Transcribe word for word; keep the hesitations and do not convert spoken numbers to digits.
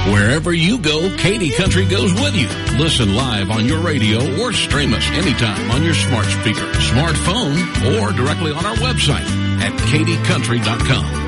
Wherever you go, Katy Country goes with you. Listen live on your radio or stream us anytime on your smart speaker, smartphone, or directly on our website at katy country dot com.